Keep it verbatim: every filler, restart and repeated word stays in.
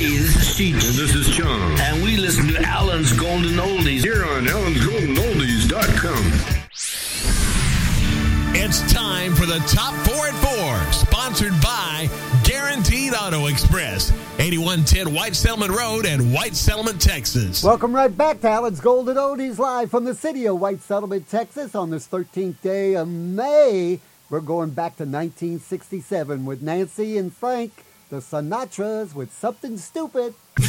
Hey, this is Steve. And this is John. And we listen to Alan's Golden Oldies here on Alan's Golden Oldies dot com. It's time for the Top four at four, sponsored by Guaranteed Auto Express, eighty-one ten White Settlement Road in White Settlement, Texas. Welcome right back to Alan's Golden Oldies, live from the city of White Settlement, Texas, on this thirteenth day of May. We're going back to nineteen sixty-seven with Nancy and Frank, the Sinatras, with Something Stupid.